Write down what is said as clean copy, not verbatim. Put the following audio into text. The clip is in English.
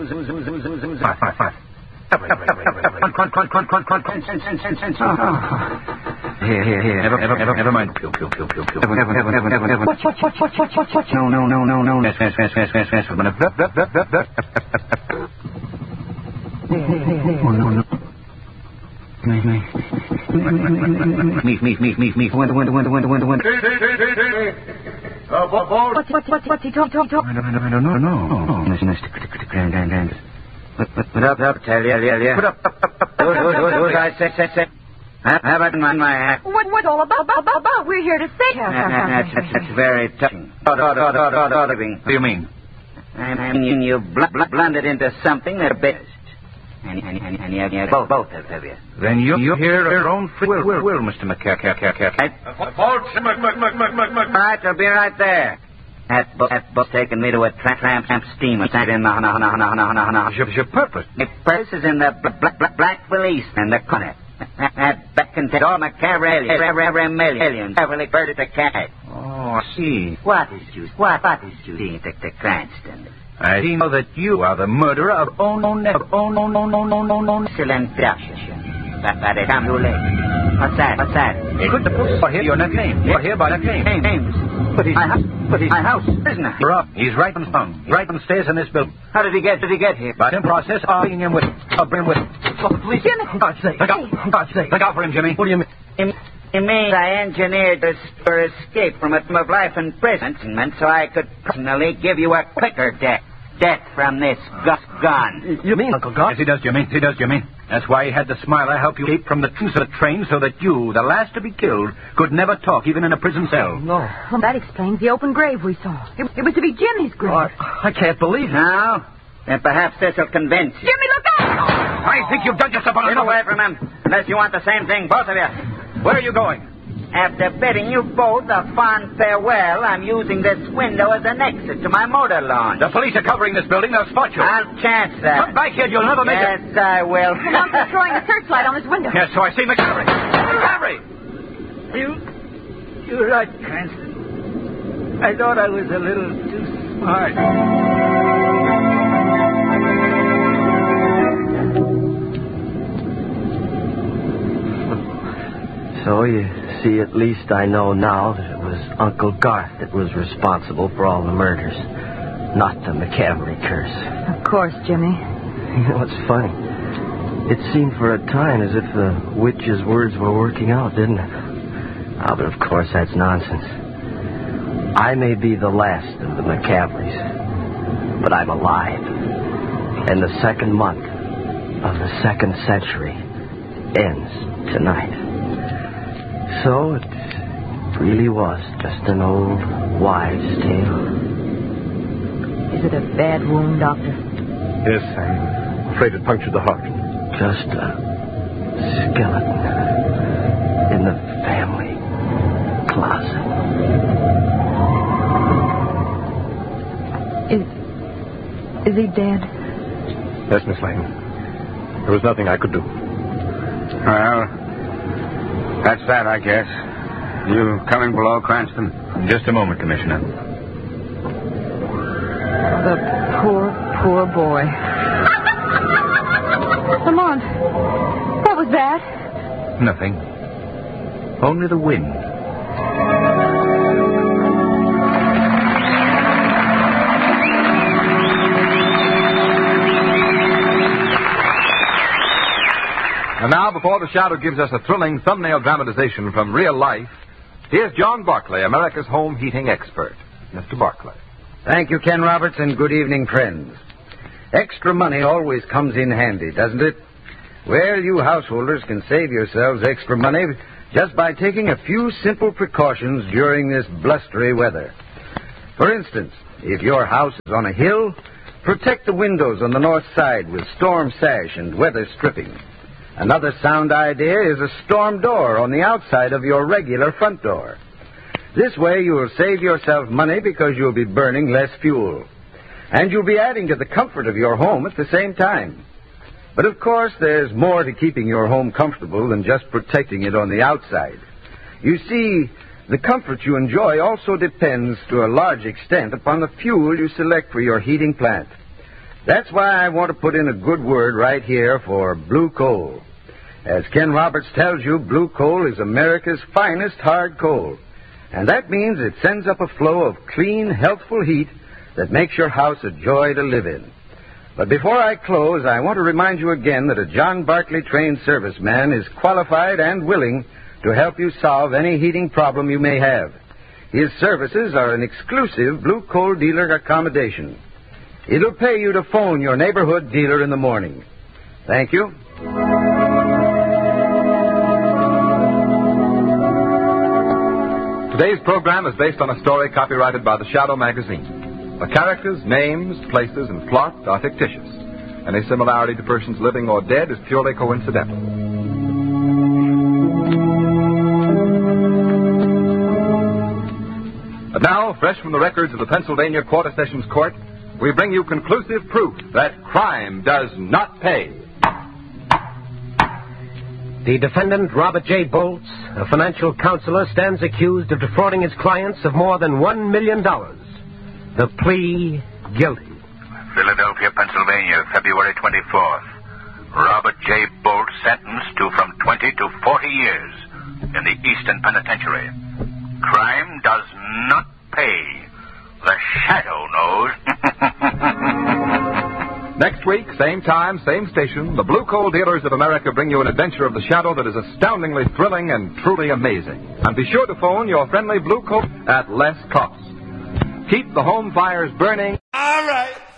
Here. Never mind. What? No. Yes. Oh, no. Me. When. What's he talking? I don't know. Listen. Put up, tell you. Put up. Those I say. Have it in my hat. What's all about? We're here to say. That's very touching. What do you mean? I mean you blundered into something that best. And you both of you. Then you hear your own free will, Mr. McCack. Right, I'll be right there. That boat's taking me to a tramp steamer. Your purpose? My purpose is in the Black Police and the corner. That can take all McCaverly millions. Beverly Bird to cat. Oh, I see. What is you doing to Cranston? I know that you are the murderer of Excellent production. By the time too late. What's that? Could the police are here? You're not named. You're here by that name. Names. But he's my house. Prisoner. You're up. He's right on stairs in this building. How did he get here? By some process, I'll bring him with him. Oh, the police. Jimmy. For God's sake. Look out for him, Jimmy. What do you mean? It means I engineered this for escape from a term of life imprisonment so I could personally give you a quicker death. Death from this gun. You mean, Uncle Gus? Yes, he does, Jimmy. That's why he had the Smiler help you escape from the train so that you, the last to be killed, could never talk, even in a prison cell. No. Well, that explains the open grave we saw. It was to be Jimmy's grave. Oh, I can't believe it. Now, then perhaps this will convince you. Jimmy, look out! I think you've done yourself a little away from him, unless you want the same thing, both of you. Where are you going? After bidding you both a fond farewell, I'm using this window as an exit to my motor launch. The police are covering this building. They'll spot you. I'll chance that. Come back here. You'll never make it. Yes, I will. I'm throwing a searchlight on this window. Yes, so I see McCavery. You're right, Cranston. I thought I was a little too smart. So you see, at least I know now that it was Uncle Garth that was responsible for all the murders, not the McCavery curse. Of course, Jimmy. You know, it's funny. It seemed for a time as if the witch's words were working out, didn't it? Ah, but of course that's nonsense. I may be the last of the McCaverys, but I'm alive. And the second month of the second century ends tonight. So it really was just an old wives' tale. Is it a bad wound, Doctor? Yes, I'm afraid it punctured the heart. Just a skeleton in the family closet. Is he dead? Yes, Miss Lane. There was nothing I could do. Well, that's that, I guess. You coming below, Cranston? Just a moment, Commissioner. The poor boy. Lamont, what was that? Nothing. Only the wind. And now, before the Shadow gives us a thrilling thumbnail dramatization from real life, here's John Barclay, America's home heating expert. Mr. Barclay. Thank you, Ken Roberts, and good evening, friends. Extra money always comes in handy, doesn't it? Well, you householders can save yourselves extra money just by taking a few simple precautions during this blustery weather. For instance, if your house is on a hill, protect the windows on the north side with storm sash and weather stripping. Another sound idea is a storm door on the outside of your regular front door. This way you will save yourself money because you'll be burning less fuel. And you'll be adding to the comfort of your home at the same time. But of course, there's more to keeping your home comfortable than just protecting it on the outside. You see, the comfort you enjoy also depends to a large extent upon the fuel you select for your heating plant. That's why I want to put in a good word right here for blue coal. As Ken Roberts tells you, blue coal is America's finest hard coal. And that means it sends up a flow of clean, healthful heat that makes your house a joy to live in. But before I close, I want to remind you again that a John Barclay trained serviceman is qualified and willing to help you solve any heating problem you may have. His services are an exclusive blue coal dealer accommodation. It'll pay you to phone your neighborhood dealer in the morning. Thank you. Today's program is based on a story copyrighted by the Shadow magazine. The characters, names, places, and plot are fictitious. Any similarity to persons living or dead is purely coincidental. But now, fresh from the records of the Pennsylvania Quarter Sessions Court, we bring you conclusive proof that crime does not pay. The defendant, Robert J. Bolts, a financial counselor, stands accused of defrauding his clients of more than $1 million. The plea, guilty. Philadelphia, Pennsylvania, February 24th. Robert J. Bolts sentenced to from 20 to 40 years in the Eastern Penitentiary. Crime does not pay. The Shadow knows. Next week, same time, same station, the Blue Coal Dealers of America bring you an adventure of the Shadow that is astoundingly thrilling and truly amazing. And be sure to phone your friendly Blue Coal at less cost. Keep the home fires burning. All right.